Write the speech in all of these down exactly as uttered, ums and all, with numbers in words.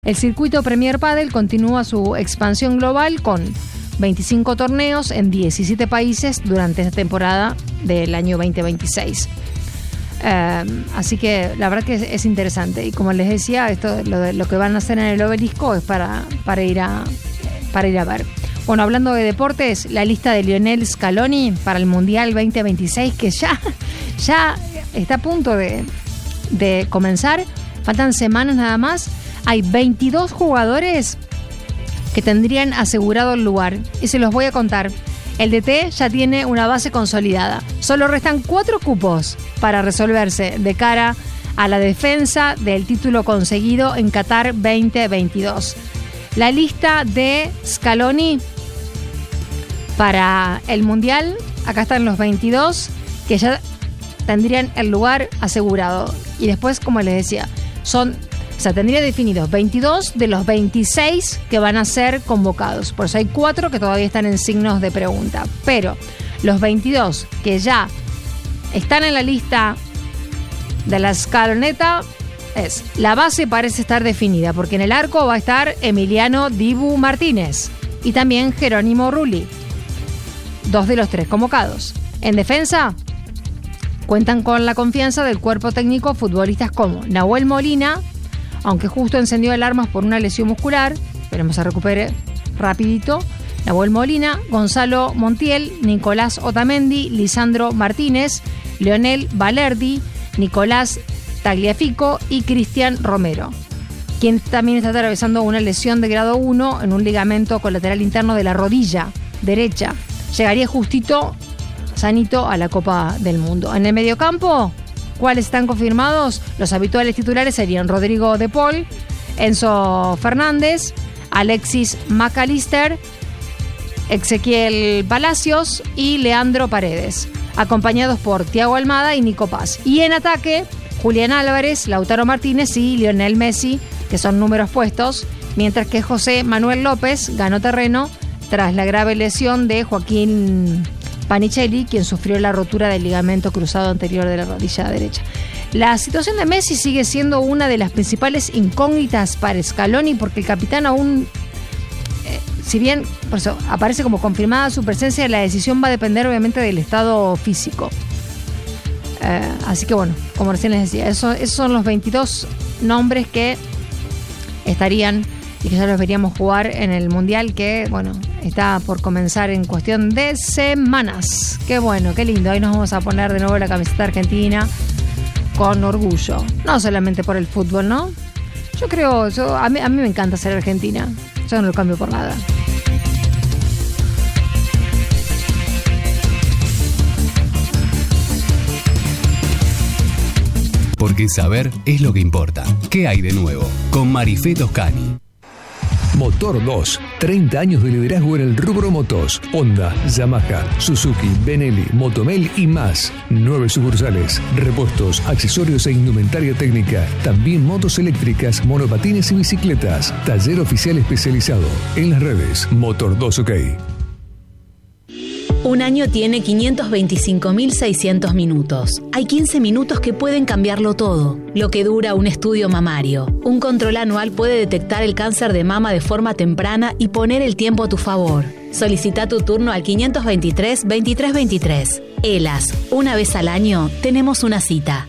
El circuito Premier Padel continúa su expansión global con veinticinco torneos en diecisiete países durante esta temporada del año veinte veintiséis. Uh, así que la verdad que es, es interesante. Y como les decía, esto lo, de, lo que van a hacer en el Obelisco es para, para, ir a, para ir a ver. Bueno, hablando de deportes, la lista de Lionel Scaloni para el Mundial veinte veintiséis, que ya, ya está a punto de, de comenzar. Faltan semanas nada más. Hay veintidós jugadores que tendrían asegurado el lugar. Y se los voy a contar. El D T ya tiene una base consolidada. Solo restan cuatro cupos para resolverse de cara a la defensa del título conseguido en Qatar veinte veintidós. La lista de Scaloni para el Mundial, acá están los veintidós que ya tendrían el lugar asegurado. Y después, como les decía, son, o sea, tendría definidos veintidós de los veintiséis que van a ser convocados. Por eso hay cuatro que todavía están en signos de pregunta. Pero los veintidós que ya están en la lista de la escaloneta, es, la base parece estar definida, porque en el arco va a estar Emiliano Dibu Martínez y también Jerónimo Rulli, dos de los tres convocados. En defensa, cuentan con la confianza del cuerpo técnico futbolistas como Nahuel Molina, aunque justo encendió alarmas por una lesión muscular, esperemos se recupere rapidito. Nahuel Molina, Gonzalo Montiel, Nicolás Otamendi, Lisandro Martínez, Leonel Balerdi, Nicolás Tagliafico y Cristian Romero, quien también está atravesando una lesión de grado uno en un ligamento colateral interno de la rodilla derecha. Llegaría justito, sanito, a la Copa del Mundo. En el mediocampo, ¿cuáles están confirmados? Los habituales titulares serían Rodrigo De Paul, Enzo Fernández, Alexis McAllister, Ezequiel Palacios y Leandro Paredes, acompañados por Thiago Almada y Nico Paz. Y en ataque, Julián Álvarez, Lautaro Martínez y Lionel Messi, que son números puestos, mientras que José Manuel López ganó terreno tras la grave lesión de Joaquín Panichelli, quien sufrió la rotura del ligamento cruzado anterior de la rodilla derecha. La situación de Messi sigue siendo una de las principales incógnitas para Scaloni, porque el capitán aún, eh, si bien por eso aparece como confirmada su presencia, la decisión va a depender obviamente del estado físico. Eh, así que bueno, como recién les decía, eso, esos son los veintidós nombres que estarían y que ya los veríamos jugar en el Mundial, que bueno, está por comenzar en cuestión de semanas. Qué bueno, qué lindo. Ahí nos vamos a poner de nuevo la camiseta argentina con orgullo. No solamente por el fútbol, ¿no? Yo creo, yo, a, mí, a mí me encanta ser argentina. Yo no lo cambio por nada. Porque saber es lo que importa. ¿Qué hay de nuevo? Con Marifé Toscani. Motor dos, treinta años de liderazgo en el rubro motos. Honda, Yamaha, Suzuki, Benelli, Motomel y más. Nueve sucursales, repuestos, accesorios e indumentaria técnica. También motos eléctricas, monopatines y bicicletas. Taller oficial especializado. En las redes, Motor dos OK. Un año tiene quinientos veinticinco mil seiscientos minutos. Hay quince minutos que pueden cambiarlo todo. Lo que dura un estudio mamario. Un control anual puede detectar el cáncer de mama de forma temprana y poner el tiempo a tu favor. Solicita tu turno al quinientos veintitrés veintitrés veintitrés. ELAS, una vez al año tenemos una cita.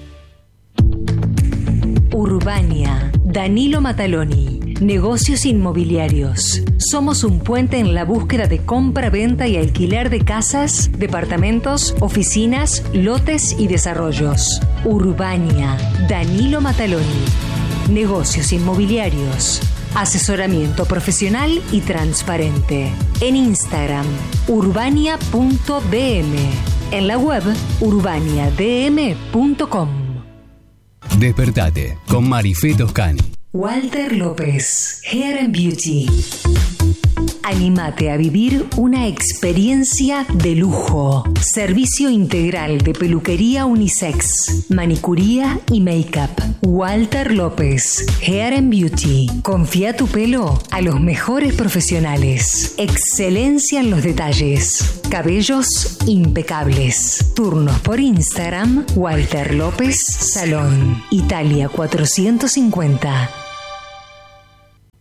Urbania, Danilo Mataloni. Negocios inmobiliarios. Somos un puente en la búsqueda de compra, venta y alquiler de casas, departamentos, oficinas, lotes y desarrollos. Urbania, Danilo Mataloni. Negocios inmobiliarios. Asesoramiento profesional y transparente. En Instagram, urbania punto d m. En la web, urbania d m punto com. Despertate con Marifé Toscani. Walter López, Hair and Beauty. Anímate a vivir una experiencia de lujo. Servicio integral de peluquería unisex, manicuría y make-up. Walter López, Hair and Beauty. Confía tu pelo a los mejores profesionales. Excelencia en los detalles. Cabellos impecables. Turnos por Instagram, Walter López Salón. Italia cuatrocientos cincuenta.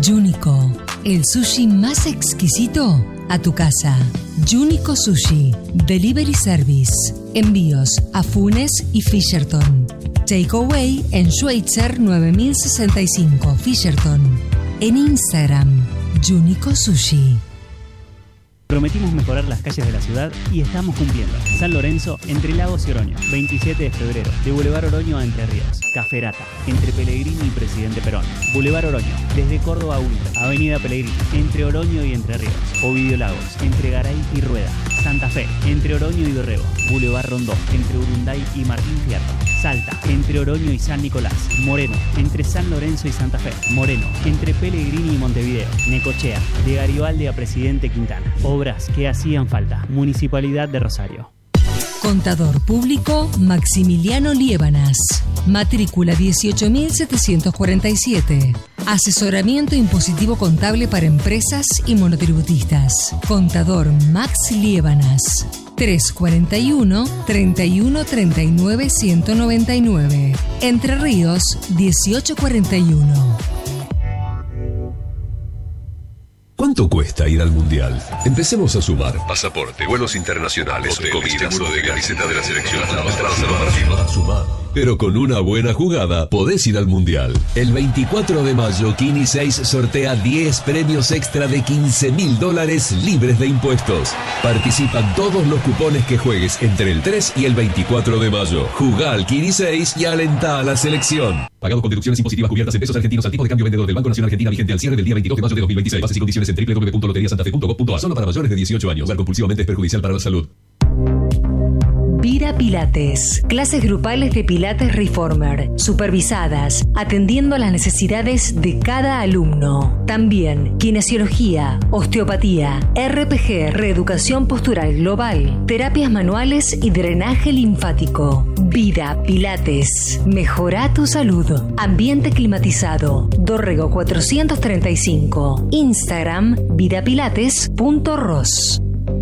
Junico, el sushi más exquisito a tu casa. Junico Sushi, Delivery Service, envíos a Funes y Fisherton. Takeaway en Schweitzer nueve mil sesenta y cinco, Fisherton. En Instagram, Junico Sushi. Prometimos mejorar las calles de la ciudad y estamos cumpliendo. San Lorenzo, entre Lagos y Oroño, veintisiete de febrero, de Boulevard Oroño a Entre Ríos. Caferata, entre Pellegrini y Presidente Perón. Boulevard Oroño, desde Córdoba a Ultra. Avenida Pellegrini, entre Oroño y Entre Ríos. Ovidio Lagos, entre Garay y Rueda. Santa Fe, entre Oroño y Dorrego. Boulevard Rondó, entre Urunday y Martín Fierro. Salta, entre Oroño y San Nicolás. Moreno, entre San Lorenzo y Santa Fe. Moreno, entre Pellegrini y Montevideo. Necochea, de Garibaldi a Presidente Quintana. Obras que hacían falta. Municipalidad de Rosario. Contador Público Maximiliano Liébanas. Matrícula dieciocho mil setecientos cuarenta y siete. Asesoramiento impositivo contable para empresas y monotributistas. Contador Max Liébanas. tres cuarenta y uno, treinta y uno treinta y nueve, ciento noventa y nueve. Entre Ríos, dieciocho cuarenta y uno. ¿Cuánto cuesta ir al Mundial? Empecemos a sumar. Pasaporte, vuelos internacionales, hoteles, comida, seguro de camiseta de la selección, sumar, sumar. Pero con una buena jugada podés ir al Mundial. El veinticuatro de mayo, Kini seis sortea diez premios extra de quince mil dólares libres de impuestos. Participan todos los cupones que juegues entre el tres y el veinticuatro de mayo. Jugá al Kini seis y alentá a la selección. Pagado con deducciones impositivas cubiertas en pesos argentinos al tipo de cambio vendedor del Banco Nacional Argentina vigente al cierre del día veintidós de mayo de dos mil veintiséis. Bases y condiciones en doble u doble u doble u punto lotería santa fe punto gov punto a. Solo para mayores de dieciocho años. Usar compulsivamente es perjudicial para la salud. Vira Pilates. Clases grupales de Pilates Reformer, supervisadas, atendiendo las necesidades de cada alumno. También kinesiología, osteopatía, R P G, reeducación postural global, terapias manuales y drenaje linfático. Vira Pilates. Mejora tu salud. Ambiente climatizado. Dorrego cuatrocientos treinta y cinco. Instagram virapilates punto ros.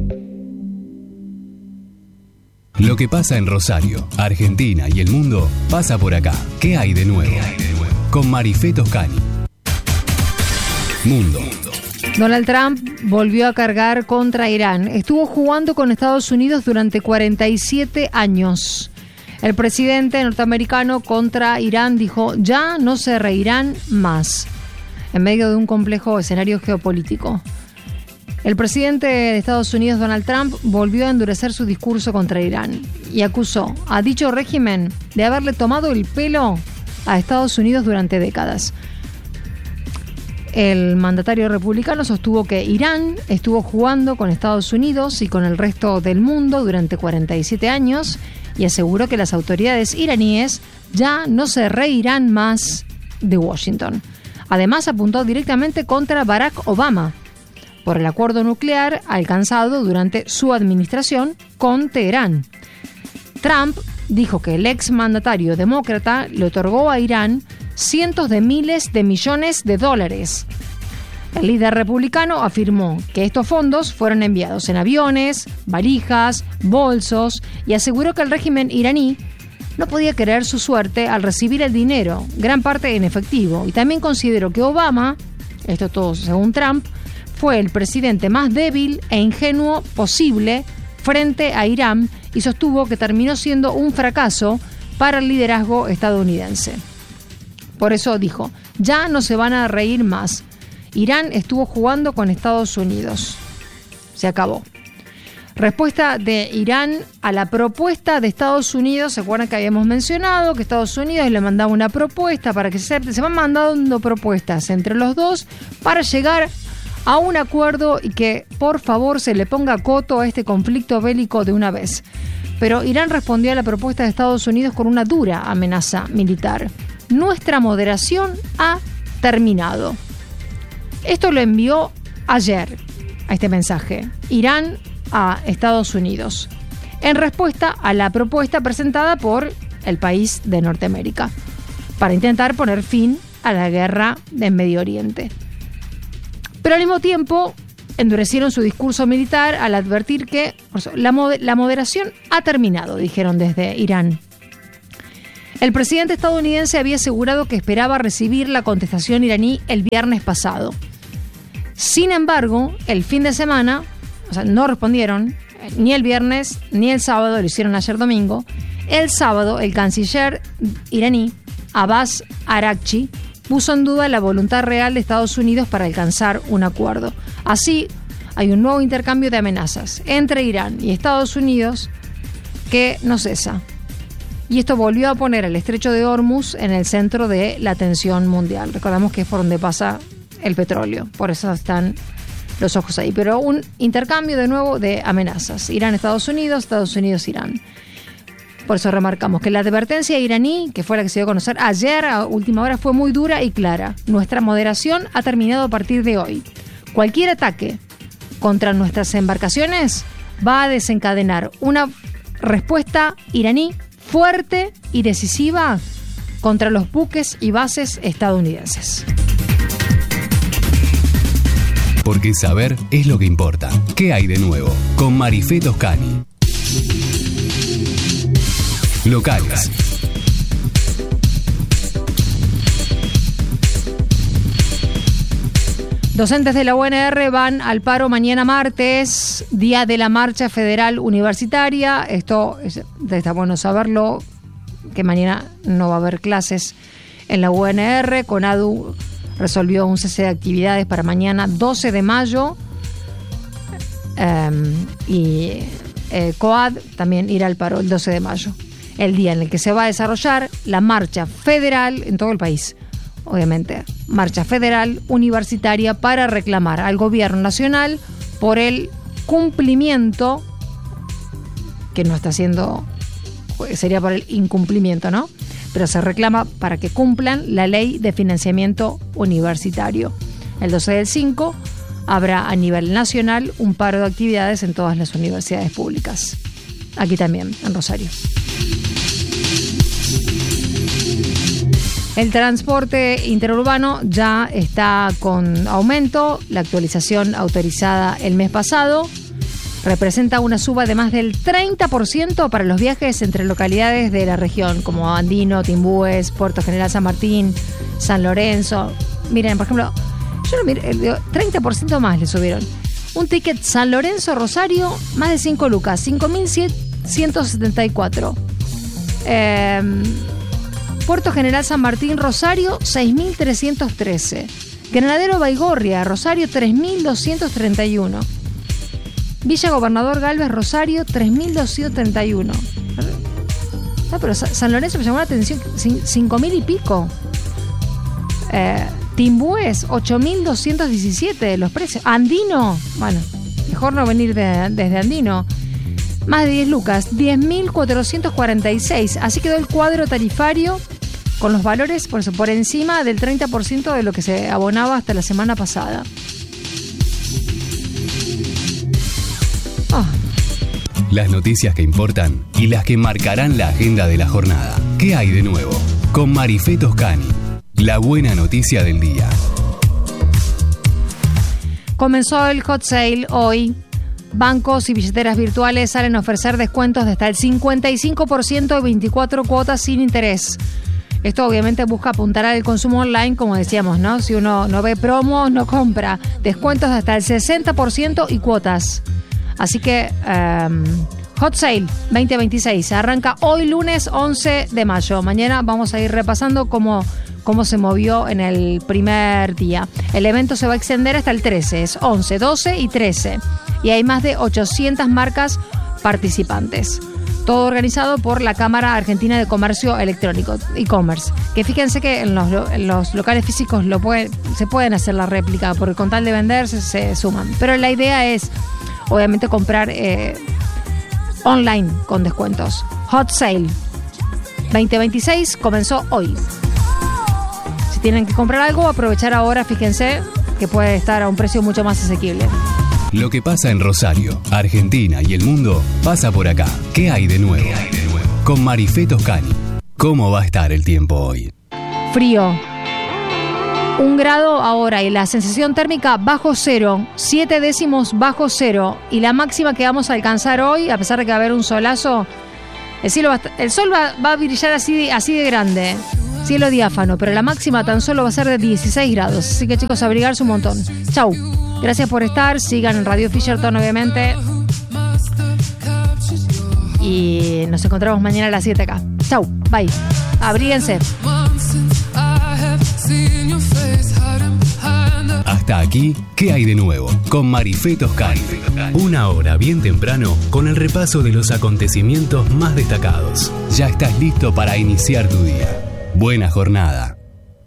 Lo que pasa en Rosario, Argentina y el mundo pasa por acá. ¿Qué hay de nuevo? ¿Qué hay de nuevo? Con Marifé Toscani. Mundo. Donald Trump volvió a cargar contra Irán. Estuvo jugando con Estados Unidos durante cuarenta y siete años. El presidente norteamericano contra Irán dijo: ya no se reirán más, en medio de un complejo escenario geopolítico. El presidente de Estados Unidos, Donald Trump, volvió a endurecer su discurso contra Irán y acusó a dicho régimen de haberle tomado el pelo a Estados Unidos durante décadas. El mandatario republicano sostuvo que Irán estuvo jugando con Estados Unidos y con el resto del mundo durante cuarenta y siete años y aseguró que las autoridades iraníes ya no se reirán más de Washington. Además, apuntó directamente contra Barack Obama por el acuerdo nuclear alcanzado durante su administración con Teherán. Trump dijo que el ex mandatario demócrata le otorgó a Irán cientos de miles de millones de dólares. El líder republicano afirmó que estos fondos fueron enviados en aviones, valijas, bolsos y aseguró que el régimen iraní no podía creer su suerte al recibir el dinero, gran parte en efectivo, y también consideró que Obama, esto todo según Trump, fue el presidente más débil e ingenuo posible frente a Irán y sostuvo que terminó siendo un fracaso para el liderazgo estadounidense. Por eso dijo: ya no se van a reír más. Irán estuvo jugando con Estados Unidos. Se acabó. Respuesta de Irán a la propuesta de Estados Unidos. ¿Se acuerdan que habíamos mencionado que Estados Unidos le mandaba una propuesta para que se acepte? Se van mandando propuestas entre los dos para llegar a un acuerdo y que por favor se le ponga coto a este conflicto bélico de una vez. Pero Irán respondió a la propuesta de Estados Unidos con una dura amenaza militar. Nuestra moderación ha terminado. Esto lo envió ayer, a este mensaje, Irán a Estados Unidos, en respuesta a la propuesta presentada por el país de Norteamérica para intentar poner fin a la guerra en Medio Oriente. Pero al mismo tiempo endurecieron su discurso militar al advertir que la, mod- la moderación ha terminado, dijeron desde Irán. El presidente estadounidense había asegurado que esperaba recibir la contestación iraní el viernes pasado. Sin embargo, el fin de semana, o sea, no respondieron ni el viernes ni el sábado, lo hicieron ayer domingo. El sábado, el canciller iraní, Abbas Araghchi, puso en duda la voluntad real de Estados Unidos para alcanzar un acuerdo. Así, hay un nuevo intercambio de amenazas entre Irán y Estados Unidos que no cesa. Y esto volvió a poner el estrecho de Hormuz en el centro de la atención mundial. Recordamos que es por donde pasa el petróleo, por eso están los ojos ahí. Pero un intercambio de nuevo de amenazas. Irán-Estados Unidos, Estados Unidos-Irán. Por eso remarcamos que la advertencia iraní, que fue la que se dio a conocer ayer a última hora, fue muy dura y clara. Nuestra moderación ha terminado a partir de hoy. Cualquier ataque contra nuestras embarcaciones va a desencadenar una respuesta iraní fuerte y decisiva contra los buques y bases estadounidenses. Porque saber es lo que importa. ¿Qué hay de nuevo? Con Marifé Toscani. Locales. Docentes de la U N R van al paro mañana martes, día de la Marcha Federal Universitaria. Esto es, está bueno saberlo, que mañana no va a haber clases en la U N R. CONADU resolvió un cese de actividades para mañana doce de mayo. Um, y eh, COAD también irá al paro el doce de mayo. El día en el que se va a desarrollar la marcha federal en todo el país, obviamente, marcha federal universitaria para reclamar al gobierno nacional por el cumplimiento, que no está haciendo, sería por el incumplimiento, ¿no? Pero se reclama para que cumplan la ley de financiamiento universitario. El doce del cinco habrá a nivel nacional un paro de actividades en todas las universidades públicas. Aquí también, en Rosario. El transporte interurbano ya está con aumento. La actualización autorizada el mes pasado representa una suba de más del treinta por ciento para los viajes entre localidades de la región, como Andino, Timbúes, Puerto General San Martín, San Lorenzo. Miren, por ejemplo, yo no miré, treinta por ciento más le subieron. Un ticket San Lorenzo, Rosario, más de cinco lucas, cinco mil ciento setenta y cuatro. Eh... Puerto General San Martín, Rosario, seis mil trescientos trece. Granadero Baigorria, Rosario, tres mil doscientos treinta y uno. Villa Gobernador Galvez, Rosario, tres mil doscientos treinta y uno. Ah, pero San Lorenzo me llamó la atención, cinco mil y pico. Eh, Timbúes, ocho mil doscientos diecisiete los precios. Andino, bueno, mejor no venir de, desde Andino. Más de diez lucas, diez mil cuatrocientos cuarenta y seis. Así quedó el cuadro tarifario con los valores por, eso, por encima del treinta por ciento de lo que se abonaba hasta la semana pasada. Oh. Las noticias que importan y las que marcarán la agenda de la jornada. ¿Qué hay de nuevo? Con Marifé Toscani. La buena noticia del día. Comenzó el hot sale hoy. Bancos y billeteras virtuales salen a ofrecer descuentos de hasta el cincuenta y cinco por ciento de veinticuatro cuotas sin interés. Esto obviamente busca apuntar al consumo online, como decíamos, ¿no? Si uno no ve promos, no compra. Descuentos de hasta el sesenta por ciento y cuotas. Así que um, Hot Sale veinte veintiséis arranca hoy lunes once de mayo. Mañana vamos a ir repasando cómo, cómo se movió en el primer día. El evento se va a extender hasta el trece, es once, doce y trece. Y hay más de ochocientas marcas participantes. Todo organizado por la Cámara Argentina de Comercio Electrónico, e-commerce. Que fíjense que en los, en los locales físicos lo puede, se pueden hacer la réplica, porque con tal de venderse se suman. Pero la idea es, obviamente, comprar eh, online con descuentos. Hot Sale veinte veintiséis comenzó hoy. Si tienen que comprar algo, aprovechar ahora, fíjense que puede estar a un precio mucho más asequible. Lo que pasa en Rosario, Argentina y el mundo pasa por acá. ¿Qué hay de nuevo? ¿Qué hay de nuevo? Con Marifé Toscani. ¿Cómo va a estar el tiempo hoy? Frío. Un grado ahora y la sensación térmica bajo cero. Siete décimos bajo cero. Y la máxima que vamos a alcanzar hoy, a pesar de que va a haber un solazo, El, cielo va a, el sol va, va a brillar así, así de grande. Cielo diáfano, pero la máxima tan solo va a ser de dieciséis grados. Así que chicos, abrigarse un montón. Chau. Gracias por estar. Sigan en Radio Fisherton, obviamente. Y nos encontramos mañana a las siete acá. Chau. Bye. Abríguense. Hasta aquí, ¿qué hay de nuevo? Con Marifé Toscani. Una hora bien temprano con el repaso de los acontecimientos más destacados. Ya estás listo para iniciar tu día. Buena jornada.